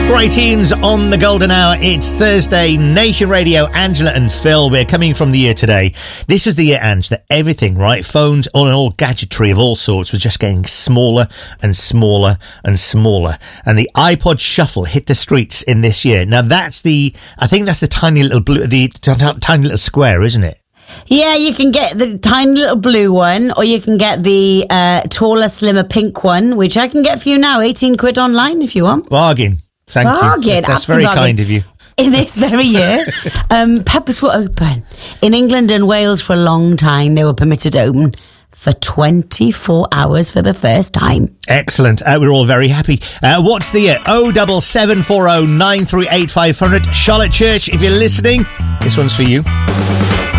Bright Teens on the Golden Hour. It's Thursday, Nation Radio, Angela and Phil. We're coming from the year today. This was the year, Ange, that everything, right? Phones, all gadgetry of all sorts was just getting smaller and smaller and smaller. And the iPod Shuffle hit the streets in this year. Now I think that's the tiny little blue, the tiny little square, isn't it? Yeah, you can get the tiny little blue one, or you can get the taller, slimmer pink one, which I can get for you now, 18 quid online if you want. Bargain. Thank you. That's very kind of you. In this very year, pubs were open. In England and Wales for a long time, they were permitted to open for 24 hours for the first time. Excellent. We're all very happy. What's the year? 07740 938 500. Charlotte Church, if you're listening, this one's for you.